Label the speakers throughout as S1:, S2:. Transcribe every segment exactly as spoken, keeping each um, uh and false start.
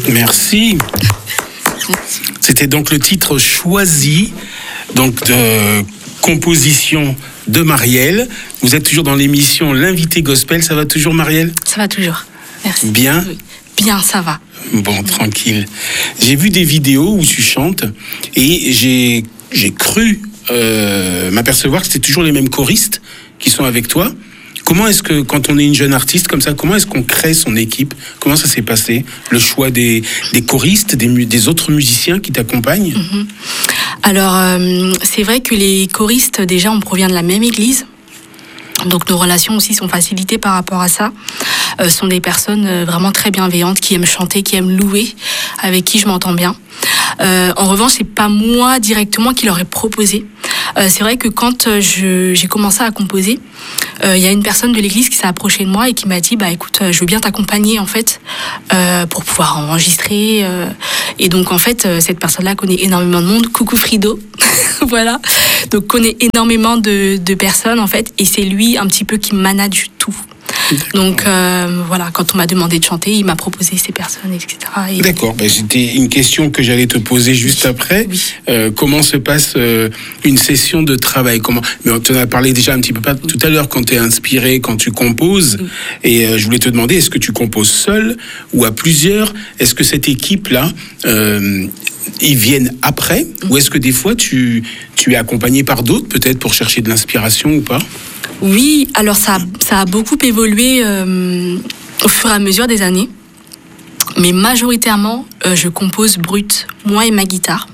S1: Merci. C'était donc le titre choisi, donc de composition de Marielle. Vous êtes toujours dans l'émission L'invité Gospel. Ça va toujours, Marielle ?
S2: Ça va toujours. Merci.
S1: Bien ?
S2: Oui. Bien, ça va.
S1: Bon, tranquille. J'ai vu des vidéos où tu chantes et j'ai, j'ai cru euh, m'apercevoir que c'était toujours les mêmes choristes qui sont avec toi. Comment est-ce que, quand on est une jeune artiste comme ça, comment est-ce qu'on crée son équipe ? Comment ça s'est passé ? Le choix des, des choristes, des, des autres musiciens qui t'accompagnent ?
S2: Mm-hmm. Alors, euh, c'est vrai que les choristes, déjà, on provient de la même église. Donc, nos relations aussi sont facilitées par rapport à ça. Euh, sont des personnes euh, vraiment très bienveillantes, qui aiment chanter, qui aiment louer, avec qui je m'entends bien. Euh, en revanche, c'est pas moi directement qui leur ai proposé. Euh, c'est vrai que quand euh, je, j'ai commencé à composer, il euh, y a une personne de l'église qui s'est approchée de moi et qui m'a dit bah écoute, je veux bien t'accompagner en fait euh, pour pouvoir enregistrer. Euh, et donc en fait, euh, cette personne-là connaît énormément de monde. Coucou Frido, voilà. Donc connaît énormément de, de personnes en fait, et c'est lui un petit peu qui manage tout. Donc euh, voilà, quand on m'a demandé de chanter, il m'a proposé ces personnes, et cetera. Et...
S1: D'accord, ben, c'était une question que j'allais te poser juste après.
S2: Oui.
S1: Euh, comment se passe euh, une session de travail ? Comment... Mais on t'en a parlé déjà un petit peu pas tout à l'heure, quand tu es inspiré, quand tu composes. Oui. Et euh, je voulais te demander, est-ce que tu composes seul ou à plusieurs ? Est-ce que cette équipe-là, euh, ils viennent après ? Mmh. Ou est-ce que des fois, tu, tu es accompagné par d'autres, peut-être pour chercher de l'inspiration ou pas ?
S2: Oui, alors ça, ça a beaucoup évolué euh, au fur et à mesure des années. Mais majoritairement, euh, je compose brut, moi et ma guitare.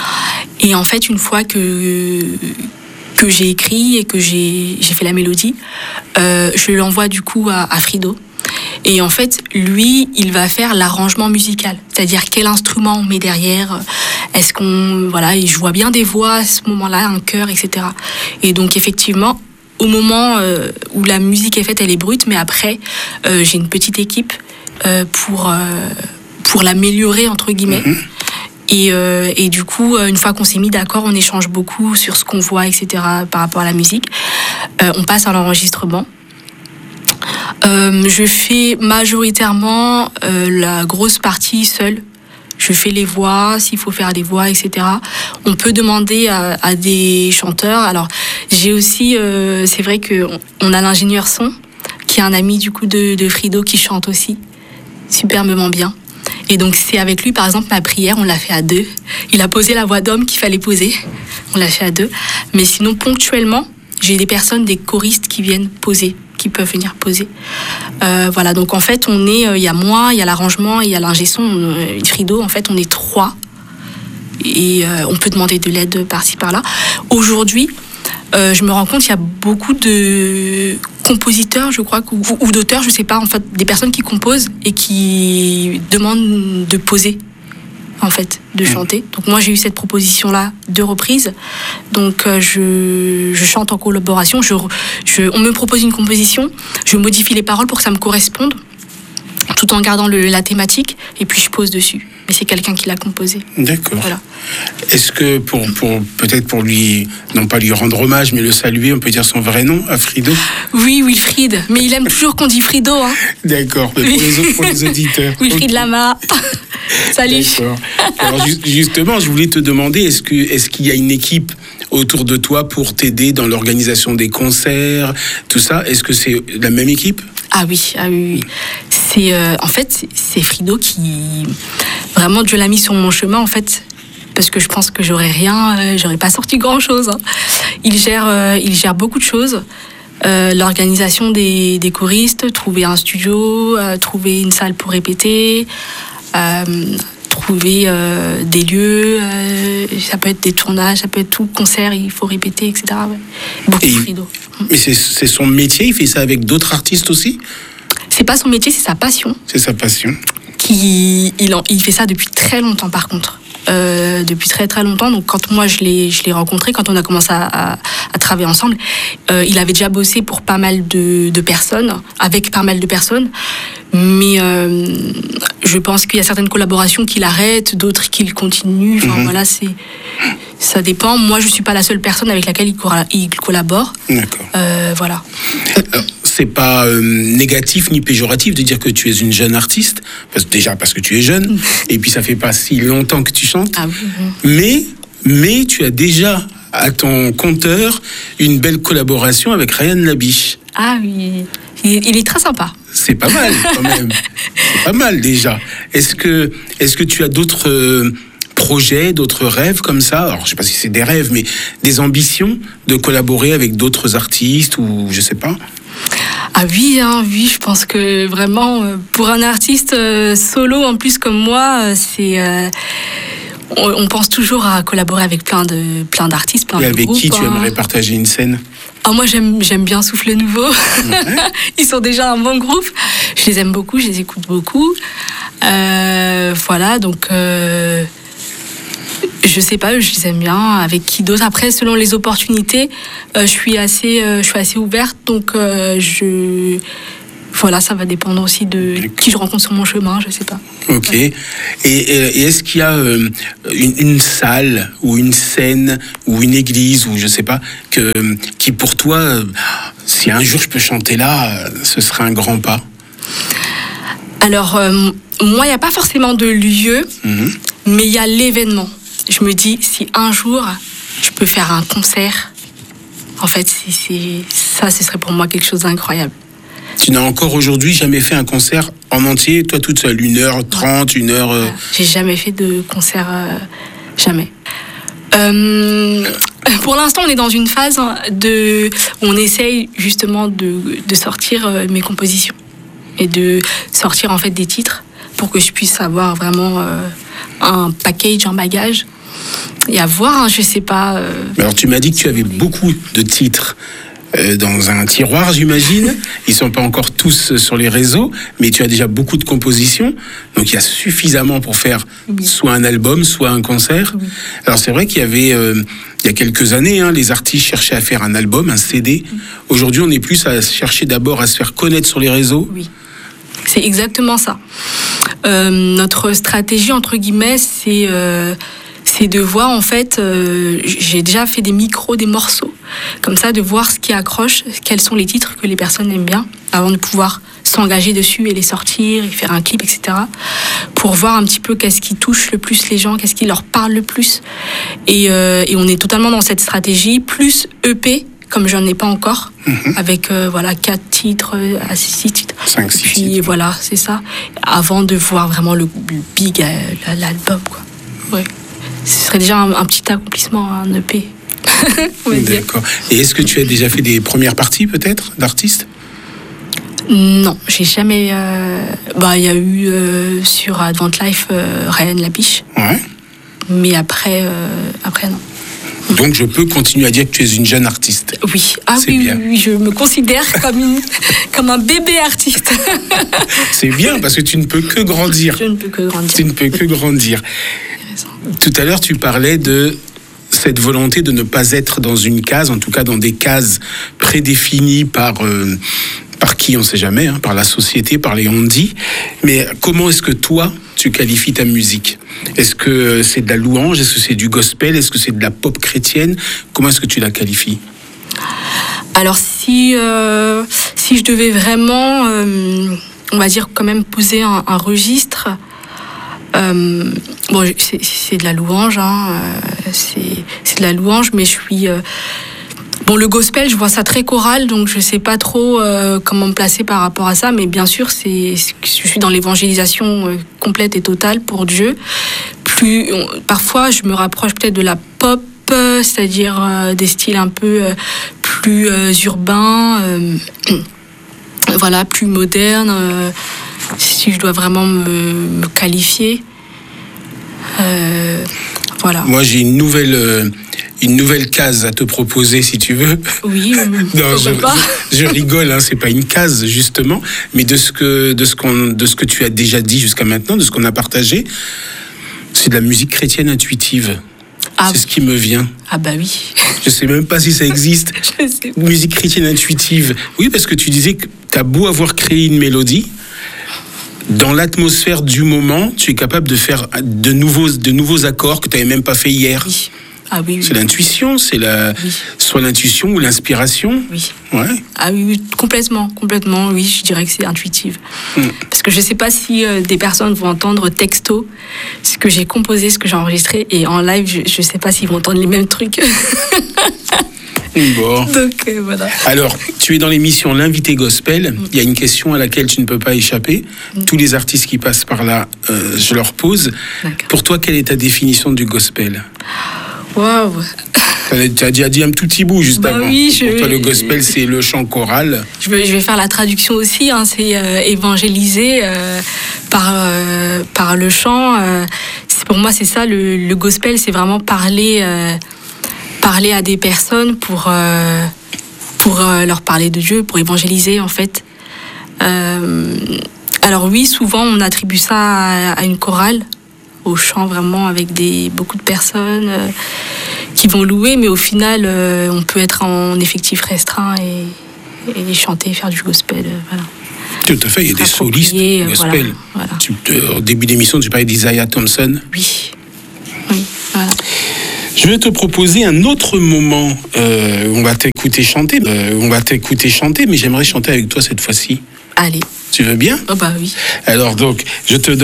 S2: Et en fait, une fois que, que j'ai écrit et que j'ai, j'ai fait la mélodie, euh, je l'envoie du coup à, à Frido. Et en fait, lui, il va faire l'arrangement musical. C'est-à-dire quel instrument on met derrière. Est-ce qu'on... Voilà, et je vois bien des voix à ce moment-là, un chœur, et cetera. Et donc, effectivement... Au moment euh, où la musique est faite, elle est brute, mais après, euh, j'ai une petite équipe euh, pour, euh, pour l'améliorer, entre guillemets. Mmh. Et, euh, et du coup, une fois qu'on s'est mis d'accord, on échange beaucoup sur ce qu'on voit, et cetera, par rapport à la musique. Euh, on passe à l'enregistrement. Euh, je fais majoritairement euh, la grosse partie seule. Je fais les voix, s'il faut faire des voix, et cetera. On peut demander à, à des chanteurs. Alors, j'ai aussi, euh, c'est vrai qu'on on a l'ingénieur son, qui est un ami du coup de, de Frido, qui chante aussi superbement bien. Et donc, c'est avec lui, par exemple, ma prière, on l'a fait à deux. Il a posé la voix d'homme qu'il fallait poser. On l'a fait à deux. Mais sinon, ponctuellement, j'ai des personnes, des choristes qui viennent poser, qui peuvent venir poser. Euh, voilà, donc en fait, on est, il euh, y a moi, il y a l'arrangement, il y a l'ingé son, euh, Frido, en fait, on est trois. Et euh, on peut demander de l'aide par-ci, par-là. Aujourd'hui, euh, je me rends compte qu'il y a beaucoup de compositeurs, je crois, ou, ou d'auteurs, je sais pas, en fait, des personnes qui composent et qui demandent de poser, en fait, de chanter. Donc moi, j'ai eu cette proposition-là deux reprises. Donc euh, je, je chante en collaboration. Je, je, on me propose une composition, je modifie les paroles pour que ça me corresponde, tout en gardant le, la thématique, et puis je pose dessus. Mais c'est quelqu'un qui l'a composé.
S1: D'accord.
S2: Voilà.
S1: Est-ce que, pour, pour, peut-être pour lui, non pas lui rendre hommage, mais le saluer, on peut dire son vrai nom, à Frido ?
S2: Oui, Wilfried. Mais il aime toujours qu'on dit Frido. Hein.
S1: D'accord, mais pour, les, pour les auditeurs.
S2: Wilfried Lama. Salut.
S1: D'accord. Alors justement, je voulais te demander, est-ce que, est-ce qu'il y a une équipe autour de toi pour t'aider dans l'organisation des concerts, tout ça ? Est-ce que c'est la même équipe ?
S2: Ah oui, ah oui. C'est, euh, en fait, c'est Frido qui... Vraiment, Dieu l'a mis sur mon chemin, en fait, parce que je pense que j'aurais rien, euh, j'aurais pas sorti grand-chose. Hein. Il gère, euh, il gère beaucoup de choses. Euh, l'organisation des, des choristes, trouver un studio, euh, trouver une salle pour répéter, euh, trouver euh, des lieux, euh, ça peut être des tournages, ça peut être tout, concert, il faut répéter, et cetera. Ouais. Beaucoup de Frido.
S1: Mais c'est, c'est son métier, il fait ça avec d'autres artistes aussi ?
S2: C'est pas son métier, c'est sa passion.
S1: C'est sa passion.
S2: Qui, il, en, il fait ça depuis très longtemps, par contre. Euh, depuis très très longtemps. Donc quand moi je l'ai, je l'ai rencontré, quand on a commencé à, à, à travailler ensemble, euh, il avait déjà bossé pour pas mal de, de personnes, avec pas mal de personnes. Mais euh, je pense qu'il y a certaines collaborations qu'il arrête, d'autres qu'il continue. Enfin, mm-hmm. voilà, c'est, ça dépend. Moi, je suis pas la seule personne avec laquelle il, il collabore.
S1: D'accord.
S2: Euh, voilà.
S1: Alors, c'est pas euh, négatif ni péjoratif de dire que tu es une jeune artiste, parce, déjà parce que tu es jeune, mmh. et puis ça fait pas si longtemps que tu chantes,
S2: ah, oui, oui.
S1: mais, mais tu as déjà à ton compteur une belle collaboration avec Ryan Labiche.
S2: Ah oui, il, il est très sympa.
S1: C'est pas mal quand même, c'est pas mal déjà. Est-ce que, est-ce que tu as d'autres... Euh, projets, d'autres rêves comme ça, alors je sais pas si c'est des rêves, mais des ambitions de collaborer avec d'autres artistes ou je sais pas?
S2: Ah oui, hein, oui, je pense que vraiment, pour un artiste euh, solo en plus comme moi, c'est... Euh, on, on pense toujours à collaborer avec plein, de, plein d'artistes, plein
S1: Et
S2: de
S1: avec
S2: groupes.
S1: qui tu
S2: hein.
S1: aimerais partager une scène?
S2: Ah, moi, j'aime, j'aime bien Souffle Nouveau. Ouais. Ils sont déjà un bon groupe. Je les aime beaucoup, je les écoute beaucoup. Euh, voilà, donc... Euh, je sais pas, je les aime bien. Avec qui d'autre? Après, selon les opportunités, euh, je suis assez, euh, je suis assez ouverte. Donc, euh, je, voilà, ça va dépendre aussi de qui je rencontre sur mon chemin. Je sais pas.
S1: Ok. Ouais. Et, et est-ce qu'il y a euh, une, une salle ou une scène ou une église ou je sais pas que qui pour toi, euh, si un jour je peux chanter là, euh, ce serait un grand pas?
S2: Alors, euh, moi, il n'y a pas forcément de lieu, mm-hmm. mais il y a l'événement. Je me dis, si un jour, je peux faire un concert, en fait, c'est, c'est, ça, ce serait pour moi quelque chose d'incroyable.
S1: Tu n'as encore aujourd'hui jamais fait un concert en entier, toi toute seule, une heure trente, une heure... Euh...
S2: J'ai jamais fait de concert, euh, jamais. Euh, pour l'instant, on est dans une phase de, où on essaye justement de, de sortir mes compositions et de sortir en fait des titres pour que je puisse avoir vraiment euh, un package, un bagage. Et à voir, hein, je sais pas. Euh,
S1: Alors tu m'as dit que tu avais beaucoup de titres euh, dans un tiroir, j'imagine. Ils sont pas encore tous sur les réseaux, mais tu as déjà beaucoup de compositions. Donc il y a suffisamment pour faire oui. soit un album, soit un concert. Oui. Alors c'est vrai qu'il y avait, euh, il y a quelques années, hein, les artistes cherchaient à faire un album, un C D. Oui. Aujourd'hui, on est plus à chercher d'abord à se faire connaître sur les réseaux.
S2: Oui, c'est exactement ça. Euh, notre stratégie, entre guillemets, c'est... Euh, c'est de voir, en fait, euh, j'ai déjà fait des micros, des morceaux, comme ça, de voir ce qui accroche, quels sont les titres que les personnes aiment bien, avant de pouvoir s'engager dessus et les sortir, et faire un clip, et cetera, pour voir un petit peu qu'est-ce qui touche le plus les gens, qu'est-ce qui leur parle le plus. Et, euh, et on est totalement dans cette stratégie, plus E P, comme j'en ai pas encore, mm-hmm. avec euh, voilà, quatre titres, à six titres.
S1: cinq, six
S2: Puis
S1: titres.
S2: voilà, c'est ça, avant de voir vraiment le, le big, euh, l'album, quoi. Ouais. Ce serait déjà un, un petit accomplissement, un E P.
S1: D'accord. Et est-ce que tu as déjà fait des premières parties, peut-être, d'artistes?
S2: Non, j'ai jamais... Euh... Bah, il y a eu euh, sur Advent Life euh, Ryan Labiche.
S1: Ouais.
S2: Mais après, euh, après non.
S1: Donc je peux continuer à dire que tu es une jeune artiste.
S2: Oui, ah oui, oui, oui, je me considère comme, une, comme un bébé artiste.
S1: C'est bien, parce que tu ne peux que grandir.
S2: Je ne peux que grandir.
S1: Tu ne peux que grandir. Tout à l'heure, tu parlais de cette volonté de ne pas être dans une case, en tout cas dans des cases prédéfinies par, euh, par qui, on ne sait jamais, hein, par la société, par les on-dit. Mais comment est-ce que toi, tu qualifies ta musique? Est-ce que c'est de la louange? Est-ce que c'est du gospel? Est-ce que c'est de la pop chrétienne? Comment est-ce que tu la qualifies?
S2: Alors, si, euh, si je devais vraiment, euh, on va dire, quand même poser un, un registre... Euh, bon, c'est, c'est de la louange, hein, euh, c'est, c'est de la louange, mais je suis... Euh, bon, le gospel, je vois ça très choral, donc je sais pas trop euh, comment me placer par rapport à ça, mais bien sûr, c'est, c'est je suis dans l'évangélisation euh, complète et totale pour Dieu. Plus, on, parfois, je me rapproche peut-être de la pop, euh, c'est-à-dire euh, des styles un peu euh, plus euh, urbains, euh, voilà, plus modernes, euh, si je dois vraiment me, me qualifier. Euh, voilà.
S1: Moi, j'ai une nouvelle, euh, une nouvelle case à te proposer, si tu veux.
S2: Oui,
S1: non, je, pas. Je, je rigole, hein, c'est pas une case, justement, mais de ce que, de ce qu'on, de ce que tu as déjà dit jusqu'à maintenant, de ce qu'on a partagé, c'est de la musique chrétienne intuitive. Ah, c'est ce qui me vient.
S2: Ah bah oui.
S1: Je sais même pas si ça existe.
S2: Je sais pas.
S1: Musique chrétienne intuitive. Oui, parce que tu disais que t'as beau avoir créé une mélodie, dans l'atmosphère du moment, tu es capable de faire de nouveaux, de nouveaux accords que tu n'avais même pas fait hier.
S2: Oui. Ah oui, oui.
S1: C'est l'intuition, c'est la,
S2: Oui.
S1: soit l'intuition ou l'inspiration.
S2: Oui.
S1: Ouais.
S2: Ah oui, oui, complètement, complètement, oui, je dirais que c'est intuitive.
S1: Mm.
S2: Parce que je ne sais pas si euh, des personnes vont entendre texto ce que j'ai composé, ce que j'ai enregistré, et en live, je ne sais pas s'ils vont entendre les mêmes trucs.
S1: Bon.
S2: Donc euh, voilà.
S1: Alors, tu es dans l'émission L'invité gospel. Il y a une question à laquelle tu ne peux pas échapper. Tous les artistes qui passent par là, euh, je leur pose.
S2: D'accord.
S1: Pour toi, quelle est ta définition du gospel?
S2: Waouh.
S1: Tu as déjà dit un tout petit bout juste
S2: Bah
S1: avant.
S2: oui, je-
S1: Pour toi, le gospel, c'est le chant choral.
S2: Je vais, je vais faire la traduction aussi, hein, c'est euh, évangéliser euh, par, euh, par le chant. Euh, c'est- pour moi, c'est ça, le, le gospel, c'est vraiment parler, euh, parler à des personnes pour, euh, pour euh, leur parler de Dieu, pour évangéliser en fait. Euh, alors oui, souvent on attribue ça à, à une chorale, au chant vraiment avec des, beaucoup de personnes euh, qui vont louer, mais au final, euh, on peut être en effectif restreint et, et chanter, faire du gospel. Euh, voilà.
S1: Tout à fait, il y a des solistes
S2: Approprié, euh,
S1: gospel.
S2: voilà, voilà.
S1: Tu, euh, au début d'émission, tu parlais d'Isaiah Thompson.
S2: Oui, oui, voilà.
S1: Je vais te proposer un autre moment. Euh, on va t'écouter chanter. Euh, on va t'écouter chanter, mais j'aimerais chanter avec toi cette fois-ci.
S2: Allez,
S1: Tu veux bien?
S2: oh bah oui.
S1: Alors donc, je te donne